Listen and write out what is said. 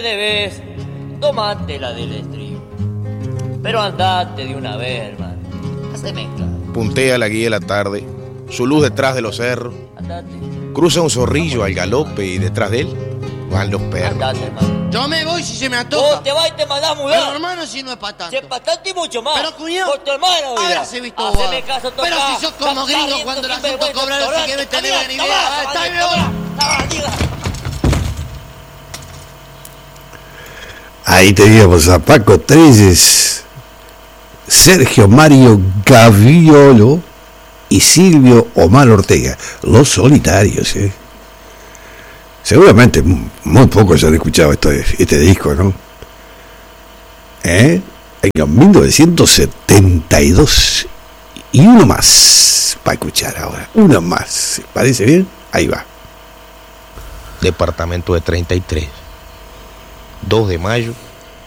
debes, tomate la del estribo. Pero andate de una vez, hermano. Haceme claro. Puntea la guía de la tarde, su luz detrás de los cerros. Andate. Cruza un zorrillo al galope y detrás de él van los perros. Andate, hermano. Yo me voy si se me antoja. Vos te vas y te mandás a Pero mudar. hermano, si no es para Si tanto. es para tanto y mucho más. Pero, cuñado, Por tu hermano, mira. ahora se visto Haceme vos. caso, toca. Pero si sos como gringo cuando la gente cobra no sé qué me tenés ni idea. Está bien, Ahí teníamos a Paco Treyes, Sergio Mario Gaviolo y Silvio Omar Ortega, los solitarios. Seguramente muy pocos han escuchado este disco, ¿no? En 1972. Y uno más para escuchar ahora, uno más. ¿Parece bien? Ahí va. Departamento de 33. 2 de mayo